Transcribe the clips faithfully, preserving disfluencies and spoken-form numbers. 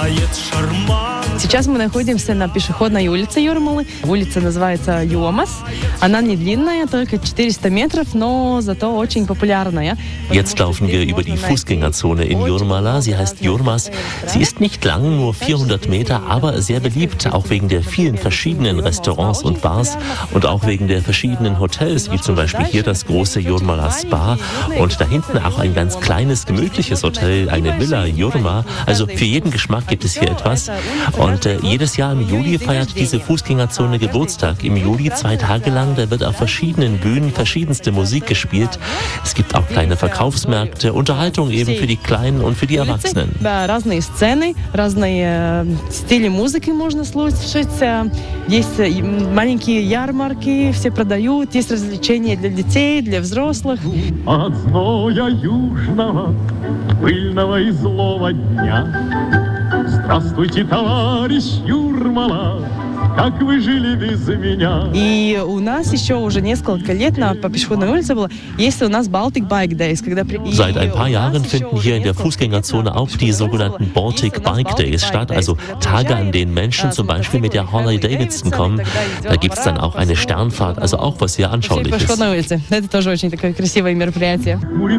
Сейчас мы находимся на пешеходной улице Юрмалы. Улица называется Йомас. Она не длинная, только четыреста метров, но зато очень популярная. Jetzt laufen wir über die Fußgängerzone in Jurmala. Sie heißt Yurmas. Sie ist nicht lang, nur vierhundert Meter, aber sehr beliebt, auch wegen der vielen verschiedenen Restaurants und Bars und auch wegen der verschiedenen Hotels, wie zum Beispiel hier das große Jurmala Spa und da hinten auch ein ganz kleines, gemütliches Hotel, eine Villa Jurma. Also für jeden Geschmack gibt es hier etwas. Und äh, jedes Jahr im Juli feiert diese Fußgängerzone Geburtstag. Im Juli zwei Tage lang, da wird auf verschiedenen Bühnen verschiedenste Musik gespielt. Es gibt auch kleine Verkaufsmärkte, Unterhaltung eben für die Kleinen und für die Erwachsenen. Разные сцены, разные стили музыки можно слушать. Есть маленькие ярмарки, все продают. Есть развлечения для детей, для взрослых. От зноя южного, пыльного и злого дня. Здравствуйте, товарищ Юрмала, как вы жили без меня? И у нас еще уже несколько лет на по пешеходной улице было, есть у нас Baltic Bike Days, когда Seit ein paar Jahren finden hier in der Fußgängerzone auch die sogenannten Baltic Bike Days statt, also Tage, an denen Menschen zum Beispiel mit der Harley Davidson kommen. Da gibt es dann auch eine Sternfahrt, also auch was sehr Anschauliches. Это тоже очень такое красивое мероприятие.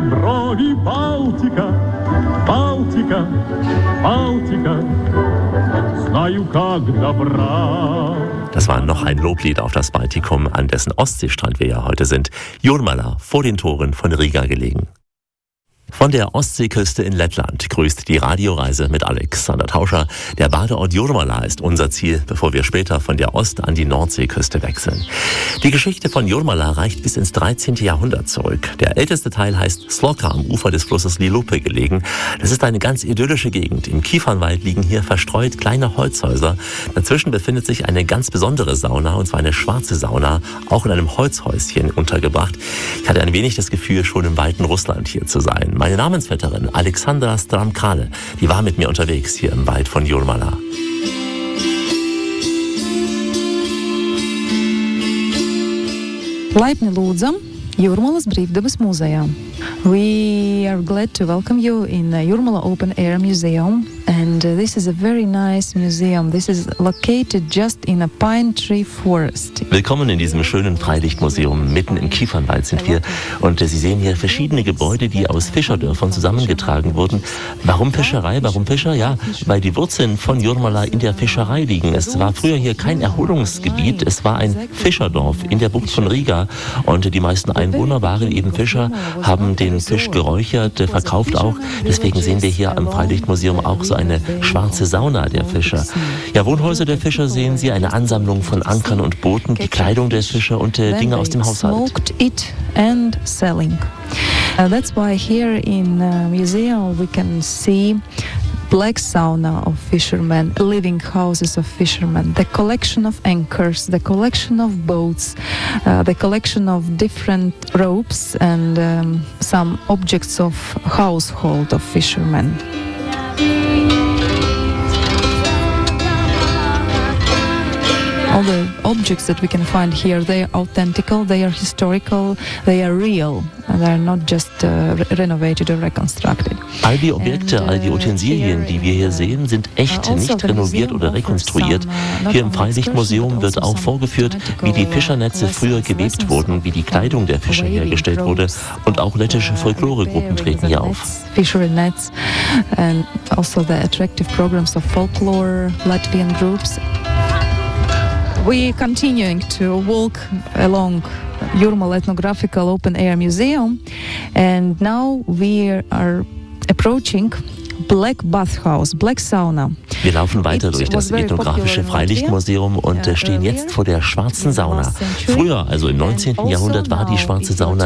Балтика, Балтика, Балтика, знаю, как добра. Das war noch ein Loblied auf das Baltikum, an dessen Ostseestrand wir ja heute sind. Jurmala, vor den Toren von Riga gelegen. Von der Ostseeküste in Lettland grüßt die Radioreise mit Alexander Tauscher. Der Badeort Jurmala ist unser Ziel, bevor wir später von der Ost- an die Nordseeküste wechseln. Die Geschichte von Jurmala reicht bis ins dreizehnten Jahrhundert zurück. Der älteste Teil heißt Sloka, am Ufer des Flusses Lilupe gelegen. Das ist eine ganz idyllische Gegend. Im Kiefernwald liegen hier verstreut kleine Holzhäuser. Dazwischen befindet sich eine ganz besondere Sauna, und zwar eine schwarze Sauna, auch in einem Holzhäuschen untergebracht. Ich hatte ein wenig das Gefühl, schon im weiten Russland hier zu sein. Meine Namensvetterin Alexandra Stramkale, die war mit mir unterwegs hier im Wald von Jurmala. Laipni lūdzam Jūrmalas Brīvdabas muzejā. We are glad to welcome you in Jurmala Open Air Museum, and uh, this is a very nice museum. This is located just in a pine tree forest. Willkommen in diesem schönen Freilichtmuseum. Mitten im Kiefernwald sind wir, und äh, Sie sehen hier verschiedene Gebäude, die aus Fischerdörfern zusammengetragen wurden. Warum Fischerei? Warum Fischer? Ja, weil die Wurzeln von Jurmala in der Fischerei liegen. Es war früher hier kein Erholungsgebiet, es war ein Fischerdorf in der Bucht von Riga, und äh, die meisten Einwohner waren eben Fischer, haben den Fisch geräuchert, äh, verkauft auch. Deswegen sehen wir hier am Freilichtmuseum auch so eine schwarze Sauna der Fischer. Ja, Wohnhäuser der Fischer sehen Sie, eine Ansammlung von Ankern und Booten, die Kleidung der Fischer und äh, Dinge aus dem Haushalt. It and selling. Uh, that's why here in uh, museum we can see black sauna of fishermen, living houses of fishermen, the collection of anchors, the collection of boats, uh, the collection of different ropes and um, some objects of household of fishermen. All the objects that we can find here, they are authentical, they are historical, they are real, and they are not just uh, re- renovated or reconstructed. All die Objekte, all die Utensilien, die wir hier sehen, sind echt, nicht renoviert oder rekonstruiert. Hier im Freilichtmuseum wird auch vorgeführt, wie die Fischernetze früher gewebt wurden, wie die Kleidung der Fischer hergestellt wurde, und auch lettische Folkloregruppen treten hier auf. Fishery nets and also the attractive programs of folklore Latvian groups. We continuing to walk along Jurmala Ethnographical Open Air Museum, and now we are approaching Black Bathhouse, Black Sauna. Wir laufen weiter durch das ethnografische Freilichtmuseum und stehen jetzt vor der schwarzen Sauna. Früher, also im neunzehnten Jahrhundert, war die schwarze Sauna